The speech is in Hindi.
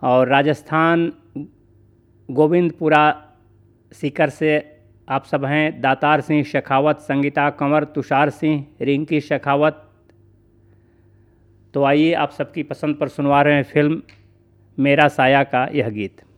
और राजस्थान गोविंदपुरा सीकर से आप सब हैं, दातार सिंह शेखावत, संगीता कंवर, तुषार सिंह, रिंकी शेखावत। तो आइए आप सबकी पसंद पर सुनवा रहे हैं फिल्म मेरा साया का यह गीत।